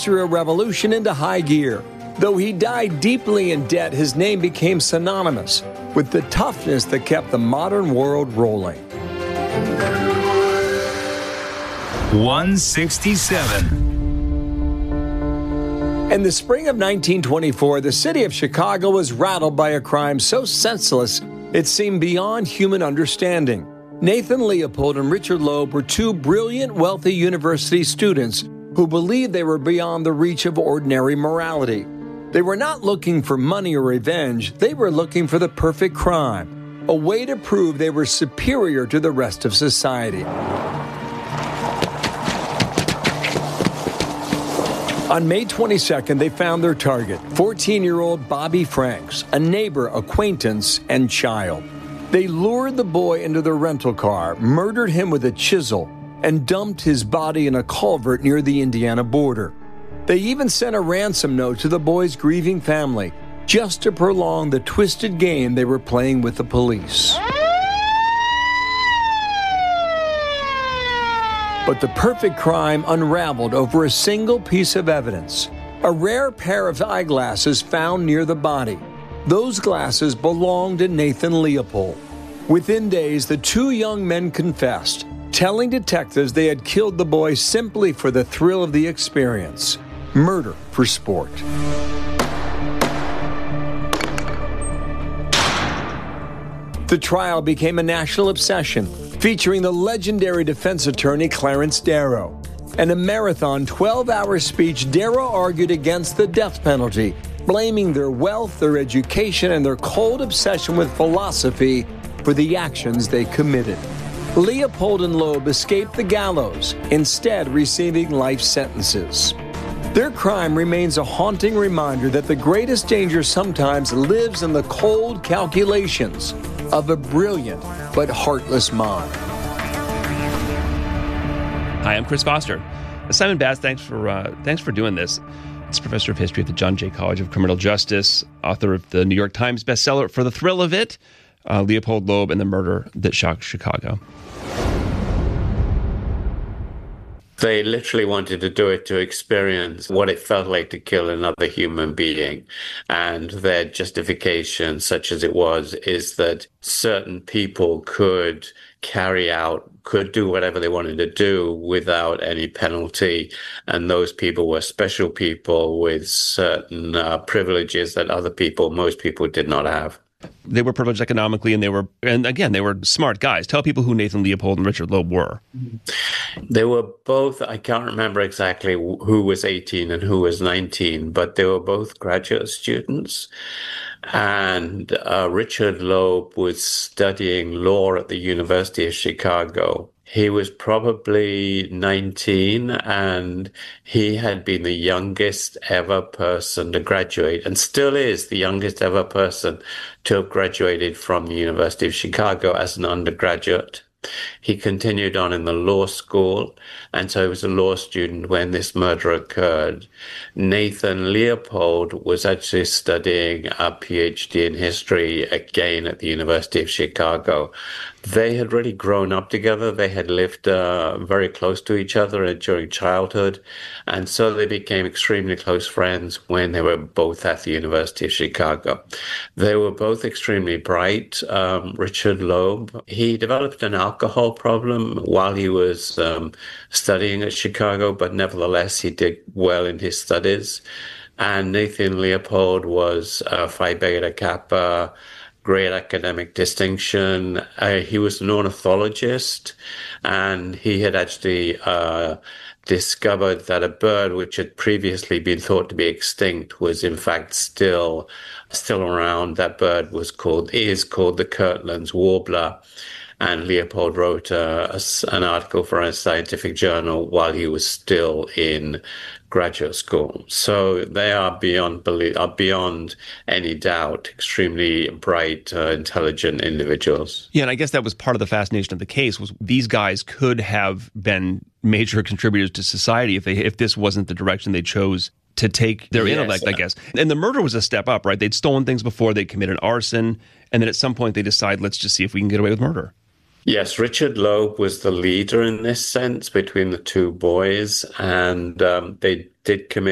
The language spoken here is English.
Industrial Revolution into high gear. Though he died deeply in debt, his name became synonymous with the toughness that kept the modern world rolling. 167. In the spring of 1924, the city of Chicago was rattled by a crime so senseless it seemed beyond human understanding. Nathan Leopold and Richard Loeb were two brilliant, wealthy university students who believed they were beyond the reach of ordinary morality. They were not looking for money or revenge. They were looking for the perfect crime, a way to prove they were superior to the rest of society. On May 22nd, they found their target, 14-year-old Bobby Franks, a neighbor, acquaintance, and child. They lured the boy into their rental car, murdered him with a chisel, and dumped his body in a culvert near the Indiana border. They even sent a ransom note to the boy's grieving family, just to prolong the twisted game they were playing with the police. But the perfect crime unraveled over a single piece of evidence, a rare pair of eyeglasses found near the body. Those glasses belonged to Nathan Leopold. Within days, the two young men confessed, telling detectives they had killed the boy simply for the thrill of the experience. Murder for sport. The trial became a national obsession, featuring the legendary defense attorney Clarence Darrow. In a marathon 12-hour speech, Darrow argued against the death penalty, blaming their wealth, their education, and their cold obsession with philosophy for the actions they committed. Leopold and Loeb escaped the gallows, instead receiving life sentences. Their crime remains a haunting reminder that the greatest danger sometimes lives in the cold calculations of a brilliant but heartless mind. Hi, I'm Chris Foster. Simon Bass, thanks for doing this. He's professor of history at the John Jay College of Criminal Justice, author of the New York Times bestseller For the Thrill of It, Leopold Loeb and the Murder That Shocked Chicago. They literally wanted to do it to experience what it felt like to kill another human being. And their justification, such as it was, is that certain people could do whatever they wanted to do without any penalty. And those people were special people with certain privileges that most people did not have. They were privileged economically, and they were smart guys. Tell people who Nathan Leopold and Richard Loeb were. They were both, I can't remember exactly who was 18 and who was 19, but they were both graduate students. And Richard Loeb was studying law at the University of Chicago. He was probably 19, and he had been the youngest ever person to graduate, and still is the youngest ever person to have graduated from the University of Chicago as an undergraduate. He continued on in the law school, and so he was a law student when this murder occurred. Nathan Leopold was actually studying a PhD in history again at the University of Chicago. They had really grown up together. They had lived very close to each other during childhood, and so they became extremely close friends when they were both at the University of Chicago. They were both extremely bright. Richard Loeb, he developed an alcohol problem while he was studying at Chicago, but nevertheless, he did well in his studies. And Nathan Leopold was Phi Beta Kappa, great academic distinction. He was an ornithologist, and he had actually discovered that a bird which had previously been thought to be extinct was in fact still around. That bird is called the Kirtland's warbler. And Leopold wrote an article for a scientific journal while he was still in graduate school. So they are beyond any doubt extremely bright, intelligent individuals. Yeah, and I guess that was part of the fascination of the case, was these guys could have been major contributors to society if this wasn't the direction they chose to take their intellect, I guess. And the murder was a step up, right? They'd stolen things before, they committed arson, and then at some point they decide, let's just see if we can get away with murder. Yes, Richard Loeb was the leader in this sense between the two boys, and they did commit